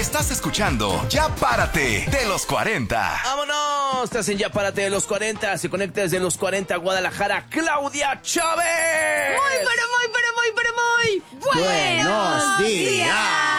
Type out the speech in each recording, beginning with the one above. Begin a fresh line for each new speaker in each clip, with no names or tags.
Estás escuchando Ya Párate de los 40.
¡Vámonos! Estás en Ya Párate de los 40. Se conecta desde los 40 Guadalajara, Claudia Chávez.
Buenos días.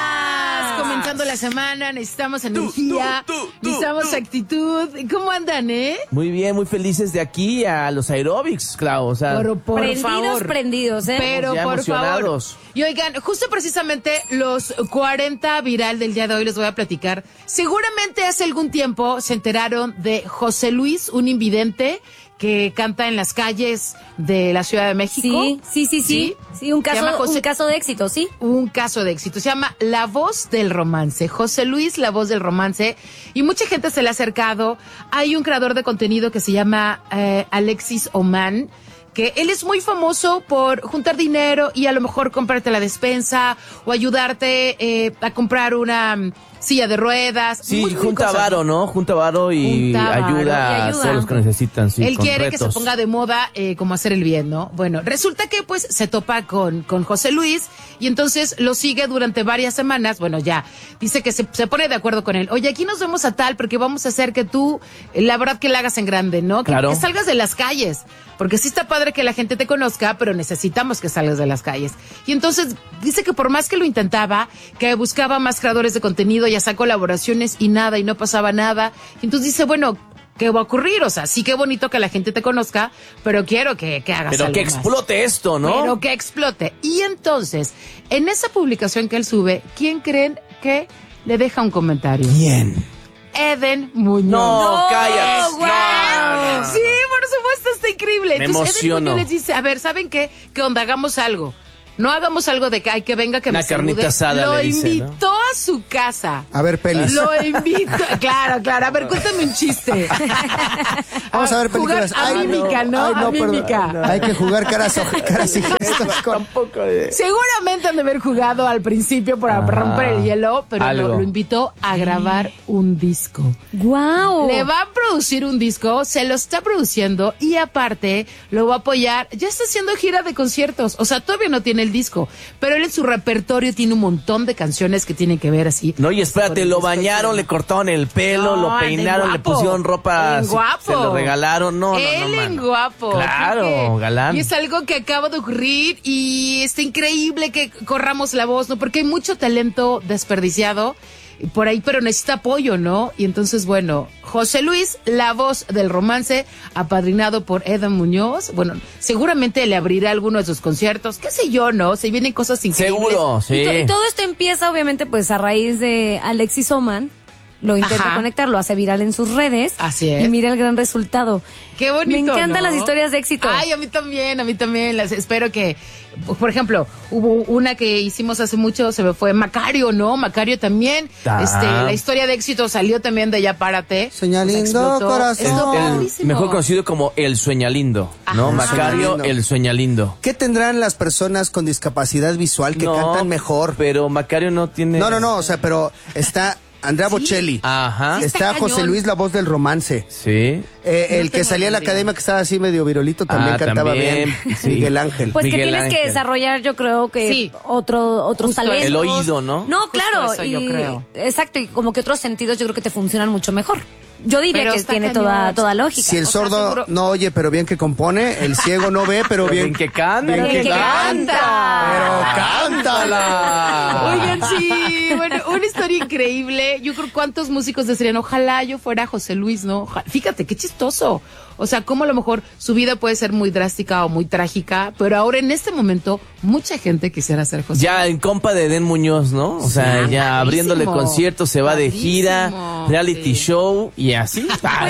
Comenzando la semana, necesitamos energía, necesitamos actitud. ¿Cómo andan,
Muy bien, muy felices de aquí a los aeróbics, Clau. O sea,
por favor.
Prendidos,
Pero
ya
por
emocionados.
favor. Y oigan, justo precisamente los 40 viral del día de hoy les voy a platicar. Seguramente hace algún tiempo se enteraron de José Luis, un invidente que canta en las calles de la Ciudad de México.
Sí, un caso de éxito, ¿sí?
Un caso de éxito. Se llama La Voz del Romance. José Luis, La Voz del Romance. Y mucha gente se le ha acercado. Hay un creador de contenido que se llama Alexis Oman, que él es muy famoso por juntar dinero y a lo mejor comprarte la despensa o ayudarte a comprar una silla de ruedas.
Sí, junta varo, ¿no? Junta varo y ayuda a todos los que necesitan. Sí,
él quiere
retos.
que se ponga de moda como hacer el bien, ¿no? Bueno, resulta que pues se topa con José Luis y entonces lo sigue durante varias semanas. Bueno, ya dice que se pone de acuerdo con él. Oye, aquí nos vemos a tal porque vamos a hacer que tú, la verdad que la hagas en grande, ¿no? Que salgas de las calles. Porque sí está padre que la gente te conozca, pero necesitamos que salgas de las calles. Y entonces dice que por más que lo intentaba, que buscaba más creadores de contenido y hacía colaboraciones y nada, y no pasaba nada. Y entonces dice, bueno, ¿qué va a ocurrir? O sea, sí que bonito que la gente te conozca, pero quiero que hagas
pero
algo
que
más.
Explote esto, ¿no?
Pero que explote. Y entonces, en esa publicación que él sube, ¿quién creen que le deja un comentario?
¿Quién?
Eden Muñoz.
No, cállate.
Wow. No. Sí, por supuesto, está increíble.
Me
Entonces,
emociono.
Eden Muñoz les dice, a ver, ¿saben qué? ¿Qué onda? Hagamos algo. No hagamos algo de que, ay, que venga, que
una
me salude.
carnita asada,
Lo
le dice,
invitó a su casa.
A ver, pelis.
Lo invitó. Claro. A ver, cuéntame un chiste.
Vamos a ver películas.
Jugar a mímica, ¿no?
Ay,
a mímica.
perdón. Hay que jugar caras y gestos.
Tampoco.
Seguramente han de haber jugado al principio para romper el hielo, pero lo invitó a grabar un disco.
¡Guau!
Le va a producir un disco, se lo está produciendo y aparte lo va a apoyar. Ya está haciendo gira de conciertos, o sea, todavía no tiene el disco, pero él en su repertorio tiene un montón de canciones que tienen que ver así.
No, y espérate, lo bañaron, le cortaron el pelo, lo peinaron, le pusieron ropa, se lo regalaron.
Él en guapo.
Claro, galán.
Y es algo que acaba de ocurrir y está increíble que corramos la voz, ¿no? Porque hay mucho talento desperdiciado por ahí, pero necesita apoyo, ¿no? Y entonces, bueno, José Luis, La Voz del Romance, apadrinado por Eden Muñoz. Bueno, seguramente le abrirá alguno de sus conciertos, qué sé yo, ¿no? Se vienen cosas increíbles.
Seguro, sí.
Y todo esto empieza, obviamente, pues a raíz de Alexis Oman. Lo intenta conectar, lo hace viral en sus redes.
Así es.
Y mira el gran resultado.
Qué bonito,
me encantan
¿no?
las historias de éxito.
Ay, a mí también. Espero que, por ejemplo, hubo una que hicimos hace mucho, se me fue Macario, ¿no? Macario también. La historia de éxito salió también de Ya Párate.
Sueñalindo corazón.
El mejor conocido como El Sueñalindo, ¿no? Macario,
Sueñalindo.
El Sueñalindo.
¿Qué tendrán las personas con discapacidad visual que cantan mejor?
Pero Macario no tiene...
No, o sea, pero está Andrea Bocelli.
Ajá.
Sí,
Está José
cañón.
Luis, La Voz del Romance.
Sí.
El que salía a la academia que estaba así medio virolito también cantaba
también.
bien.
Sí.
Miguel Ángel.
Pues
Miguel
que tienes
Ángel.
que desarrollar, yo creo que
Sí.
otros
Justo
talentos.
el oído, ¿no?
No, claro.
eso yo creo.
Exacto, y como que otros sentidos yo creo que te funcionan mucho mejor. Yo diría
Pero
que
está
tiene
cañón.
toda lógica.
Si el
o sea,
sordo
seguro-
no oye, pero bien que compone, el ciego no ve, pero bien
que canta.
Pero bien que canta.
Pero cántala.
Oigan, sí, bueno, una historia increíble. Yo creo cuántos músicos desearían, ojalá yo fuera José Luis, ¿no? Fíjate, qué chistoso. O sea, cómo a lo mejor su vida puede ser muy drástica o muy trágica, pero ahora en este momento mucha gente quisiera ser José
Ya en compa de Eden Muñoz, ¿no? O sea,
Sí,
ya abriéndole
padrísimo.
conciertos, se va de
Padrísimo,
gira, reality
sí.
show y así.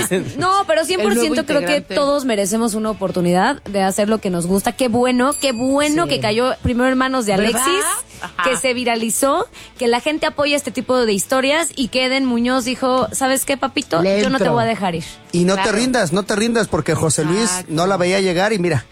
No, pero
El
100%
nuevo
creo que
integrante.
todos merecemos una oportunidad de hacer lo que nos gusta. Qué bueno
Sí.
que cayó primero en manos de
¿Verdad?
Alexis,
Ajá.
que se viralizó, que la gente apoya este tipo de historias y que Eden Muñoz dijo, ¿sabes qué, papito?
Le
Yo no te
entro.
voy a dejar ir.
Y no
Claro.
te rindas, porque José Luis
Exacto.
no la veía llegar y mira.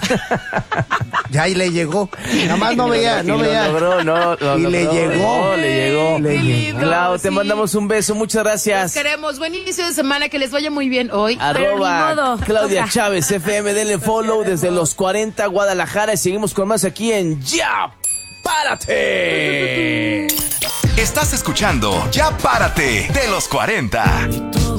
Ya y le llegó. Nada más no veía.
Lo logró,
Y le llegó.
Le llegó.
Qué lindo,
Clau, te
sí.
mandamos un beso, muchas
Los
gracias.
queremos. Buen inicio de semana, que les vaya muy bien hoy.
Pero ni
Arroba
modo,
Claudia
toca.
Chávez FM, denle follow desde los 40 Guadalajara y seguimos con más aquí en Ya Párate.
Estás escuchando Ya Párate de los 40.